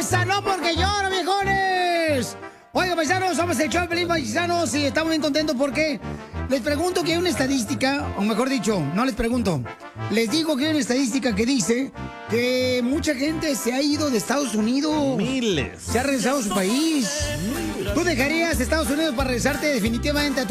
risa, no porque lloro, viejones. Oiga, paisanos, somos el show de Pelín, paisanos, y estamos bien contentos porque les pregunto que hay una estadística, o mejor dicho, no les pregunto, les digo que hay una estadística que dice que mucha gente se ha ido de Estados Unidos. Miles. Se ha regresado a su país. ¿Tú dejarías Estados Unidos para regresarte definitivamente a tu